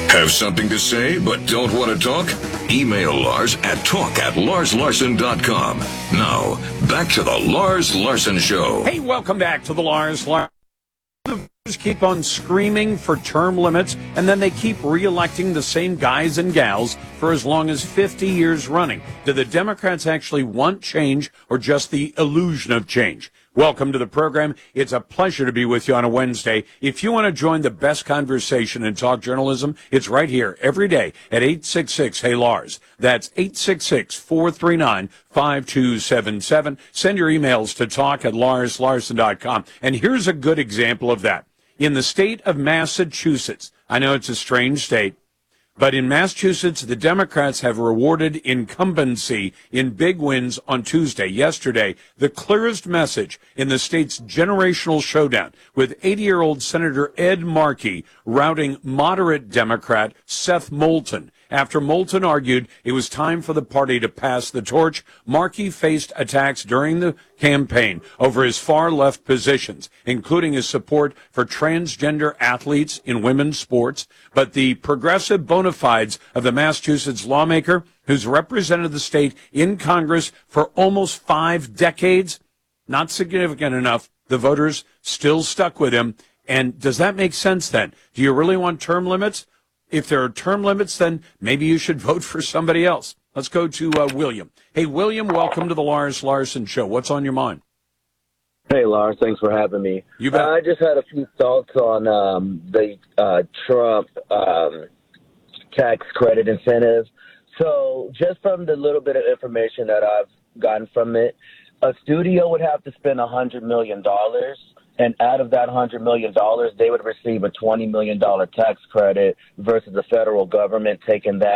Have something to say but don't want to talk? Email Lars at talk@LarsLarson.com. Now, back to the Lars Larson Show. Hey, welcome back to the Lars Larson. The voters keep on screaming for term limits, and then they keep reelecting the same guys and gals for as long as 50 years running. Do the Democrats actually want change or just the illusion of change? Welcome to the program. It's a pleasure to be with you on a Wednesday. If you want to join the best conversation in talk journalism, it's right here every day at 866-HEY-LARS. That's 866-439-5277. Send your emails to talk@LarsLarson.com. And here's a good example of that. In the state of Massachusetts, I know it's a strange state, but in Massachusetts, the Democrats have rewarded incumbency in big wins on Tuesday. Yesterday, the clearest message in the state's generational showdown, with 80-year-old Senator Ed Markey routing moderate Democrat Seth Moulton. After Moulton argued it was time for the party to pass the torch, Markey faced attacks during the campaign over his far-left positions, including his support for transgender athletes in women's sports. But the progressive bona fides of the Massachusetts lawmaker, who's represented the state in Congress for almost 5 decades, not significant enough. The voters still stuck with him. And does that make sense then? Do you really want term limits? If there are term limits, then maybe you should vote for somebody else. Let's go to William. Hey, William, welcome to the Lars Larson Show. What's on your mind? Hey, Lars. Thanks for having me. You bet. I just had a few thoughts on the Trump tax credit incentive. So just from the little bit of information that I've gotten from it, a studio would have to spend $100 million. And out of that $100 million, they would receive a $20 million tax credit versus the federal government taking that